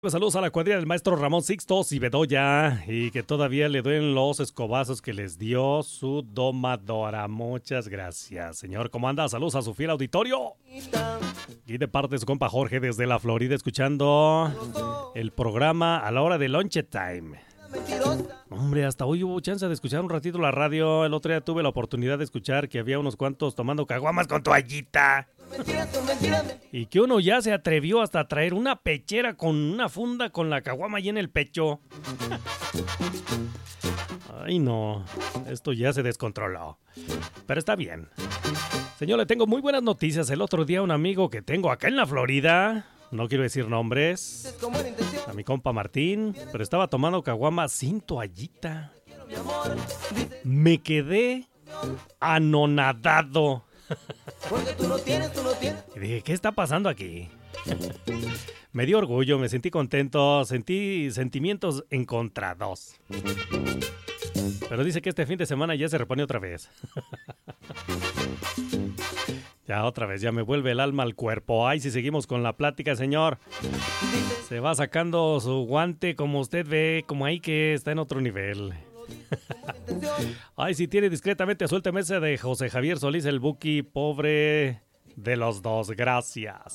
Saludos a la cuadrilla del maestro Ramón Sixtos y Bedoya, y que todavía le duelen los escobazos que les dio su domadora. Muchas gracias, señor. ¿Cómo anda? Saludos a su fiel auditorio. Y de parte de su compa Jorge desde la Florida, escuchando el programa a la hora de lunch time. Hombre, hasta hoy hubo chance de escuchar un ratito la radio. El otro día tuve la oportunidad de escuchar que había unos cuantos tomando caguamas con toallita. Y que uno ya se atrevió hasta a traer una pechera con una funda con la caguama ahí en el pecho. Ay, no, esto ya se descontroló. Pero está bien. Señor, le tengo muy buenas noticias. El otro día un amigo que tengo acá en la Florida, no quiero decir nombres, a mi compa Martín, pero estaba tomando caguama sin toallita. Me quedé anonadado. Y dije, ¿qué está pasando aquí? Me dio orgullo, me sentí contento, sentí sentimientos encontrados. Pero dice que este fin de semana ya se repone otra vez. Ya otra vez, ya me vuelve el alma al cuerpo. Ay, si seguimos con la plática, señor. Se va sacando su guante, como usted ve, como ahí que está en otro nivel. Ay, si tiene discretamente, suélteme ese de José Javier Solís, el Buki, pobre de los dos. Gracias.